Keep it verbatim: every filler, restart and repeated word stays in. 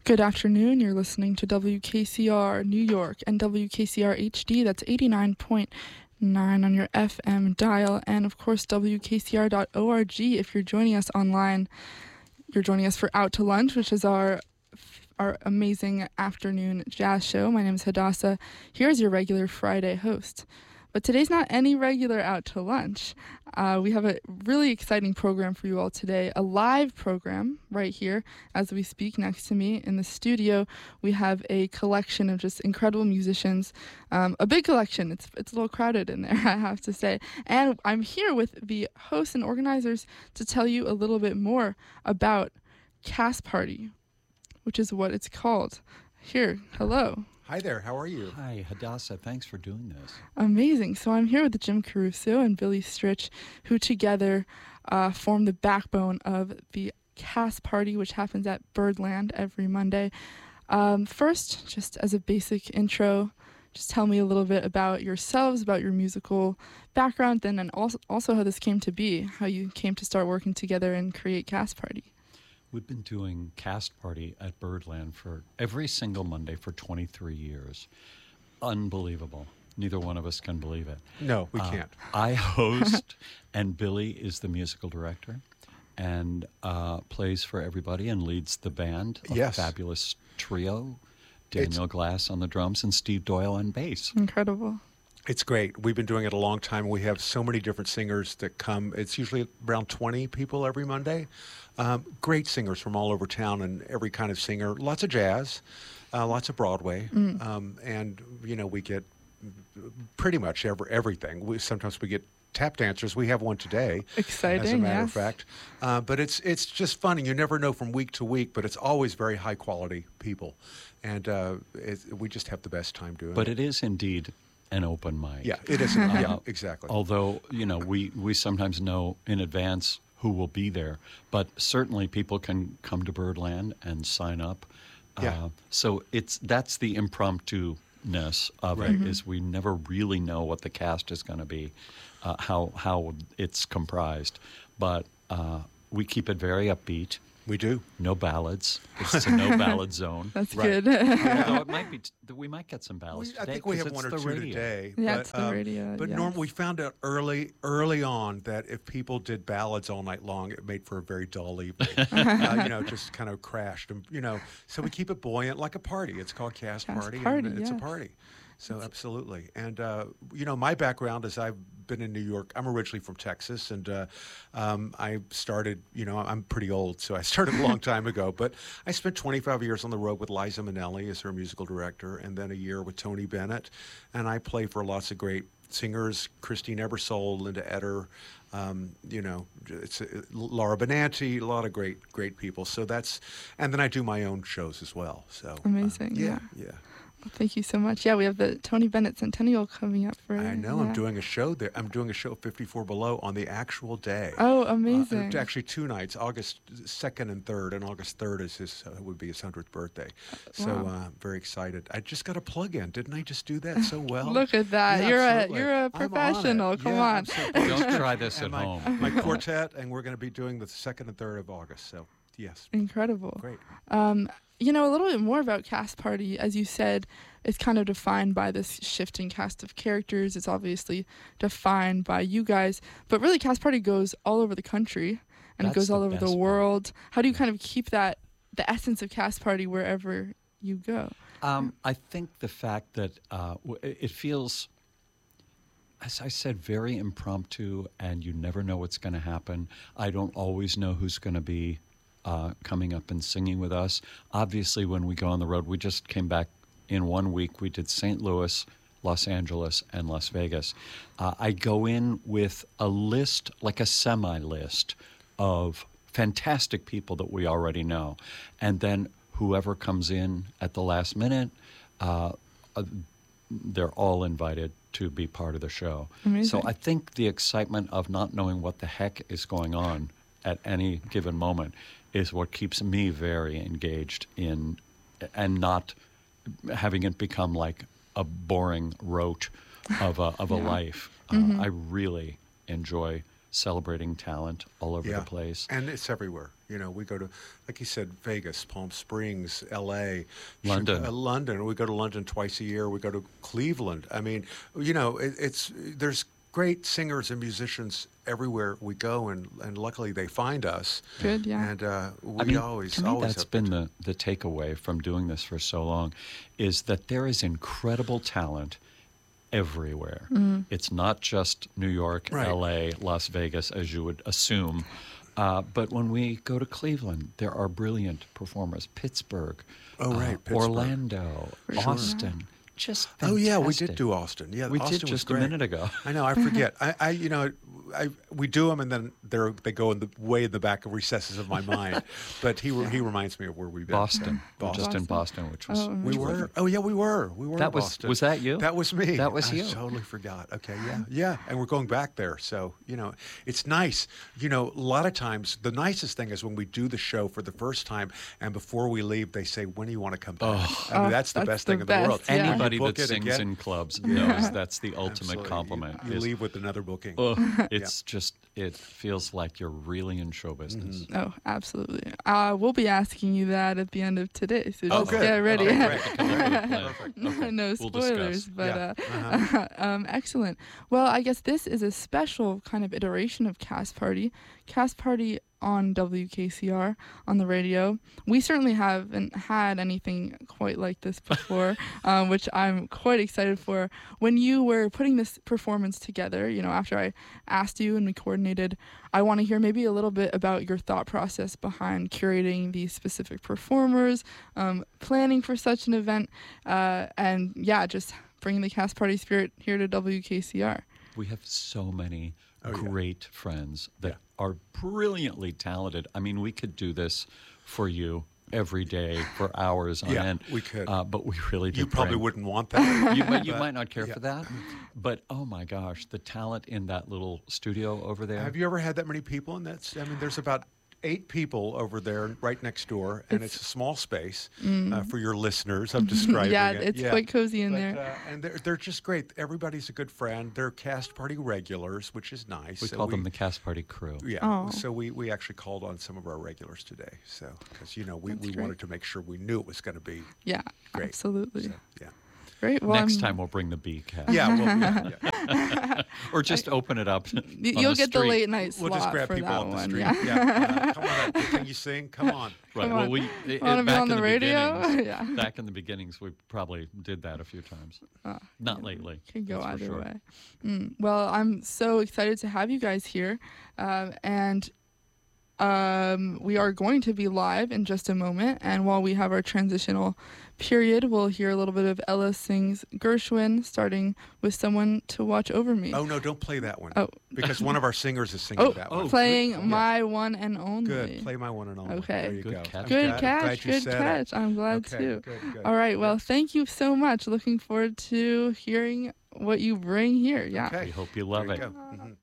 Good afternoon. You're listening to W K C R New York and W K C R H D. That's eighty-nine point nine on your F M dial, and of course W K C R dot org. If you're joining us online, you're joining us for Out to Lunch, which is our our amazing afternoon jazz show. My name is Hadassah. Here's your regular Friday host. But today's not any regular Out to Lunch. Uh, we have a really exciting program for you all today, a live program right here as we speak. Next to me in the studio, we have a collection of just incredible musicians, um, a big collection. It's it's a little crowded in there, I have to say. And I'm here with the hosts and organizers to tell you a little bit more about Cast Party, which is what it's called. Here, hello. Hi there, how are you? Hi, Hadassah. Thanks for doing this. Amazing. So I'm here with Jim Caruso and Billy Stritch, who together uh, form the backbone of the Cast Party, which happens at Birdland every Monday. Um, first, just as a basic intro, just tell me a little bit about yourselves, about your musical background, then and also, also how this came to be, how you came to start working together and create Cast Party. We've been doing Cast Party at Birdland for every single Monday for twenty-three years. Unbelievable. Neither one of us can believe it. No, we uh, can't. I host, and Billy is the musical director, and uh, plays for everybody and leads the band, a Yes. fabulous trio. Daniel It's- Glass on the drums and Steve Doyle on bass. Incredible. It's great. We've been doing it a long time. We have so many different singers that come. It's usually around twenty people every Monday. Um, great singers from all over town and every kind of singer. Lots of jazz, uh, lots of Broadway. Mm. Um, and, you know, we get pretty much every, everything. We Sometimes we get tap dancers. We have one today, Exciting, as a matter yes. of fact. Uh, but it's it's just funny. You never know from week to week, but it's always very high quality people. And uh, it, we just have the best time doing But it. it is indeed an open mic. Yeah, it is. Yeah, exactly. Although, you know, we, we sometimes know in advance who will be there, but certainly people can come to Birdland and sign up. Yeah. Uh, so it's that's the impromptu-ness of Right. it, Mm-hmm. is we never really know what the cast is going to be, uh, how how it's comprised. But uh, we keep it very upbeat. We do. No ballads. It's a no ballad zone. That's Right. good. Although it might be, t- we might get some ballads We, I today think we 'cause have it's one or the two radio. today. Yeah, but, it's the um, radio, But yes. Norm, we found out early, early on that if people did ballads all night long, it made for a very dull evening. uh, you know, just kind of crashed. And, you know, so we keep it buoyant like a party. It's called Cast, Cast Party. Party, and it's yes. a party. So absolutely. And, uh, you know, my background is I've been in New York. I'm originally from Texas, and uh, um, I started, you know, I'm pretty old, so I started a long time ago. But I spent twenty-five years on the road with Liza Minnelli as her musical director, and then a year with Tony Bennett. And I play for lots of great singers, Christine Ebersole, Linda Eder, um, you know, it's uh, Laura Benanti, a lot of great, great people. So that's, and then I do my own shows as well. So uh, Amazing, yeah, yeah. yeah. Well, thank you so much. Yeah, we have the Tony Bennett Centennial coming up for. I know. yeah. I'm doing a show there. I'm doing a show at fifty-four Below on the actual day. Oh, Uh, amazing! actually, two nights, August second and third, and August third is his uh, would be his hundredth birthday. So Wow. uh, I'm very excited. I just got a plug in, didn't I? Just do that so well. Look at that! Yeah, you're absolutely. a you're a I'm on it. professional. Come Yeah, on. I'm so Don't try this and at my, home. my quartet, and we're going to be doing the second and third of August. So yes, Incredible. great. Um, you know, a little bit more about Cast Party. As you said, it's kind of defined by this shifting cast of characters. It's obviously defined by you guys, but really Cast Party goes all over the country, and it That's goes the all over the best part. world. How do you kind of keep that, the essence of Cast Party wherever you go? Um, I think the fact that uh, w- it it feels, as I said, very impromptu, and you never know what's going to happen. I don't always know who's going to be uh, coming up and singing with us. Obviously, when we go on the road, we just came back in one week. We did Saint Louis, Los Angeles, and Las Vegas. Uh, I go in with a list, like a semi-list, of fantastic people that we already know. And then whoever comes in at the last minute, uh, uh, they're all invited to be part of the show. Amazing. So I think the excitement of not knowing what the heck is going on at any given moment is what keeps me very engaged in, and not having it become like a boring rote of a, of a Yeah. life. Uh, Mhm. I really enjoy celebrating talent all over Yeah. the place. And it's everywhere. You know, we go to, like you said, Vegas, Palm Springs, L A, London. Chicago, London. We go to London twice a year. We go to Cleveland. I mean, you know, it, it's there's great singers and musicians everywhere we go, and, and luckily they find us. Good, yeah. And uh, we I mean, always, to me, always that's have been the, the takeaway from doing this for so long, is that there is incredible talent everywhere. It's not just New York, Right. L A, Las Vegas, as you would assume. Uh, but when we go to Cleveland, there are brilliant performers. Pittsburgh, Oh, right, uh, Pittsburgh. Orlando, For sure. Austin. Just Oh yeah, we did fantastic. do Austin. Yeah, We Austin did was just a great. minute ago. I know. I forget. I, I, you know, I we do them, and then they're they go in the way in the back of recesses of my mind. But he re- he reminds me of where we've been. Boston. We're Boston. just in Boston, which was Oh, We which was- were. Oh yeah, we were. We were. That in was- Boston. was that you? That was me. That was I you. totally forgot. Okay. Yeah. Yeah. And we're going back there. So you know, it's nice. You know, a lot of times the nicest thing is when we do the show for the first time, and before we leave, they say, "When do you want to come back?" I mean, Oh, that's the that's best the thing in the world. best, yeah. Anybody Book that it sings again. in clubs knows that's the ultimate Absolutely. compliment. You, you is, leave with another booking. "Ugh, it's just, it feels like you're really in show business. Oh, absolutely. Uh, we'll be asking you that at the end of today, so Oh, just good. get ready. Oh, great. Perfect. Okay. No We'll spoilers, discuss. but Yeah. uh, Uh-huh. um, excellent. Well, I guess this is a special kind of iteration of Cast Party. Cast Party on W K C R on the radio. We certainly haven't had anything quite like this before, um, which I'm quite excited for. When you were putting this performance together, you know, after I asked you and we coordinated, I want to hear maybe a little bit about your thought process behind curating these specific performers, um, planning for such an event, uh, and yeah, just bringing the Cast Party spirit here to W K C R. We have so many Oh, yeah. great friends that Yeah. are brilliantly talented. I mean, we could do this for you every day for hours on Yeah, end. we could. Uh, but we really do. You probably bring- wouldn't want that. You, might, you but- might not care yeah. for that, but oh my gosh, the talent in that little studio over there. Have you ever had that many people in that? s- I mean, there's about eight people over there right next door, and it's, It's- a small space uh, for your listeners. I'm describing Yeah, it. it's quite cozy in But, there. Uh, and they're, they're just great. Everybody's a good friend. They're Cast Party regulars, which is nice. we So call them the Cast Party crew. Yeah. Oh. So we, we actually called on some of our regulars today. So, because, you know, we, That's we great. wanted to make sure we knew it was going to be Yeah, great. absolutely. So, yeah. Great. Well, Next I'm- time we'll bring the B cast. Yeah. Well, yeah, yeah. Or just open it up. y- on you'll the get the street. late night slot We'll just grab for people that off the one. street. Yeah. Yeah. Uh, come on, that, can you sing? Come on. Right. Come Well, on. we it, Wanna it- be back on in the radio? beginnings- Yeah. Back in the beginnings, we probably did that a few times. Uh, Not lately. Could go that's for either sure. way. Mm. Well, I'm so excited to have you guys here, um, and um, we are going to be live in just a moment. And while we have our transitional period, we'll hear a little bit of Ella sings Gershwin, starting with "Someone to Watch Over Me." Oh, no, don't play that one. Oh. Because one of our singers is singing Oh, that one. playing good. my one and only. Good. Play my one and only. Okay. There you Good go. catch. I'm Good glad- I'm catch. glad you Good said it. catch. I'm glad Okay, too. good, good. All right. Well, Yeah. thank you so much. Looking forward to hearing what you bring here. Yeah. Okay. We hope you love There it. you go. Mhm.